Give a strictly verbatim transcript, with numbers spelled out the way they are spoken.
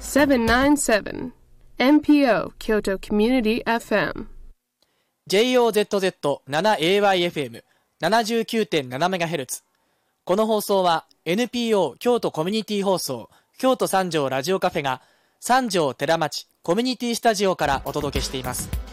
セブンナインセブン エヌピーオー 京都コミュニティ エフエムジェイオーゼットゼットセブン エーワイエフエムななじゅうきゅうてんななメガヘルツ。この放送は エヌピーオー 京都コミュニティ放送京都三条ラジオカフェが三条寺町コミュニティスタジオからお届けしています。